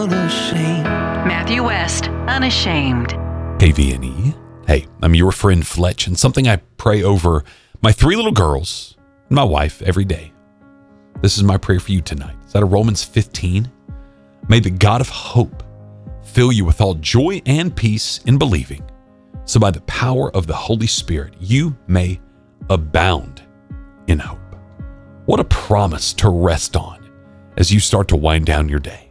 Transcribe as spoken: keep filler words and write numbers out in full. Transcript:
unashamed. Matthew West, Unashamed. K V N E. Hey, I'm your friend Fletch, and something I pray over my three little girls and my wife every day. This is my prayer for you tonight. It's out of Romans fifteen. May the God of hope fill you with all joy and peace in believing, so by the power of the Holy Spirit, you may abound in hope. What a promise to rest on as you start to wind down your day.